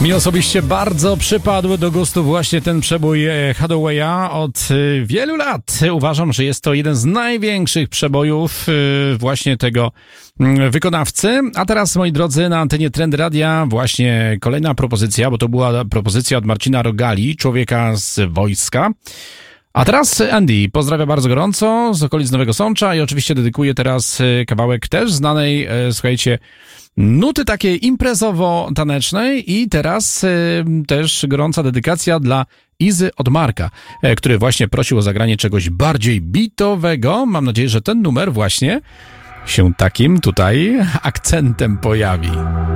Mi osobiście bardzo przypadł do gustu właśnie ten przebój Hathawaya od wielu lat. Uważam, że jest to jeden z największych przebojów właśnie tego wykonawcy. A teraz, moi drodzy, na antenie Trend Radia właśnie kolejna propozycja, bo to była propozycja od Marcina Rogali, człowieka z wojska. A teraz Andy pozdrawia bardzo gorąco z okolic Nowego Sącza i oczywiście dedykuje teraz kawałek też znanej, słuchajcie, nuty takiej imprezowo-tanecznej i teraz też gorąca dedykacja dla Izy od Marka, który właśnie prosił o zagranie czegoś bardziej bitowego. Mam nadzieję, że ten numer właśnie się takim tutaj akcentem pojawi.